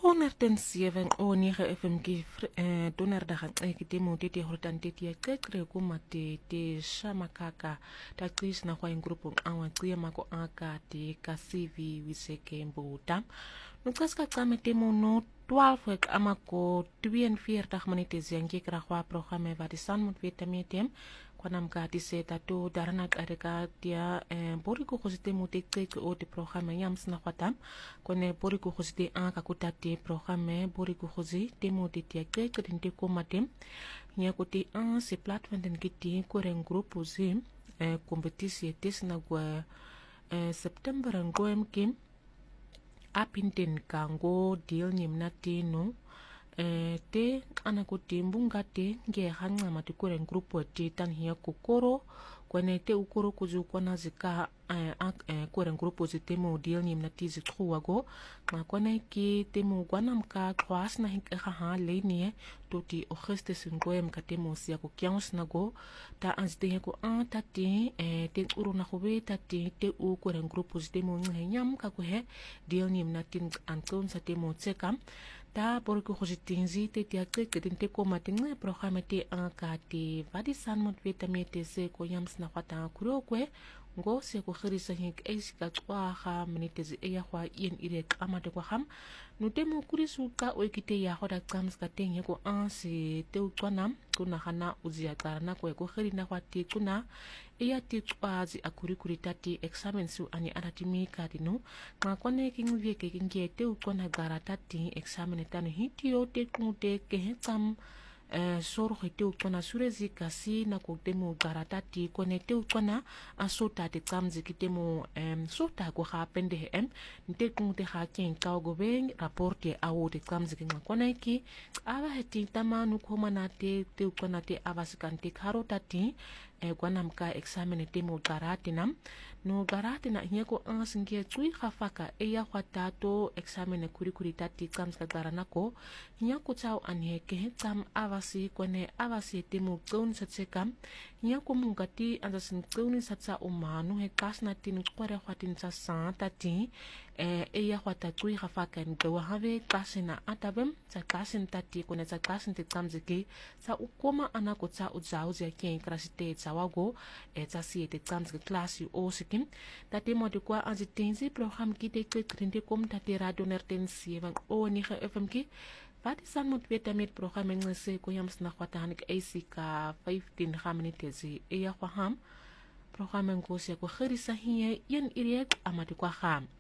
107 o 9 FM ke donderdag ke temo te hortan te ya kekre ku mate te shamakaka ta kris na kwa grupo awa tia mako aka te ka CV wiseke mbuta no kaska kame temo no 12 ek amako 42 minute zengi kra kwa programme wat die san moet weet metem kwanam ka di seta to darana kareka dia boriku khosite mutekte o te programme yams na kwatam kone boriku khosite an ka kutate programme boriku khosi te motete ke krinte ko matem nya kote an se plateforme den kiti ko ren groupe uzi competition tes na gwa september ngoem kim apinten kango deal nyimna tino te anakote mbunga te nge hanga matikuren grupo te tan hiya kokoro kwane te ukoro kuzu kwana zika kuren grupo zite mo deal nyimna ti zitruwago kwane ki te mo gwanam ka kwas na hinka ha lenie to ti augustus ngoem ka te mo sia ko kyans na go ta anzite ko anta te te uru na khobe ta te u kuren grupo zite mo nyam ka ko he deal nyimna tin anton sa te mo tsekam ta porque hojitinzi te tiake que tente koma tinga programa te anka te vadi san mot vitamite se ko yams na kwata kuro kwe ngo se ko khirisa hik eisika kwa ha minite ze ya kwa yen ire kama te kwa ham no temo kurisu ka o kite ya hoda kams ka tenye ko anse te utwanam kuna hana uzia karana ko khiri na kwa te kuna iya te twazi akurikuri tati examen su ani anatimi kadino ma kone kingwe ke kinge te ukona garata ti examen tano hitio te kunte ke hetsam soro hite ukona surezi kasi na kutemo garata ti kone te ukona asota te kamzi kitemo sota ko ha pende nte kunte ha ken ka gobe rapporte awo te kamzi kinga kone ki ava heti tamanu koma na te ukona te avasikante karota ti kwanam ka examen temo garati nam no garati na hieko ansinge tsui khafaka ya khwatato examen kurikuri tati kams ka garanako hiako tsau anheke tam avasi kone avasi temo gon satsekam hiako mungati andasin gon satsa umanu he kasna tin kware khwatin sa santati ya khwata tsui khafaka ndo have kasena atabem sa kasen tati kone sa kasen te kamziki sa ukoma anako tsa uzau zia ken krasite tsawago tsa siete kamziki klasi o sikim tate mo de kwa anzitenzi program ki te krinte kom tate radio nertensi van o 9 FM ki wat is dan moet weten met program ngese ko yams na kwata hanik ka 15 minute ya kwa ham program ngosia ko khirisa hiye yen iriek amati kwa ham